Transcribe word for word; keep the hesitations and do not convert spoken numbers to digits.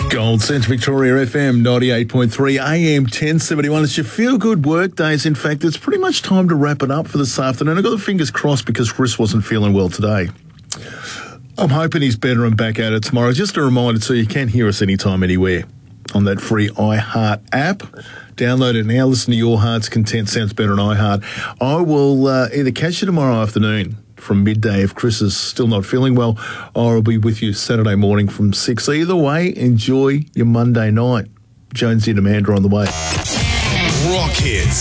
Gold Centre Victoria F M ninety-eight point three A M ten seventy-one. It's your feel-good work days. In fact, it's pretty much time to wrap it up for this afternoon. I've got the fingers crossed because Chris wasn't feeling well today. I'm hoping he's better and back at it tomorrow. Just a reminder, so you can hear us anytime, anywhere on that free iHeart app. Download it now. Listen to your heart's content. Sounds better on iHeart. I will uh, either catch you tomorrow afternoon from midday if Chris is still not feeling well, or I'll be with you Saturday morning from six. Either way, enjoy your Monday night. Jonesy and Amanda on the way. Rock Hits.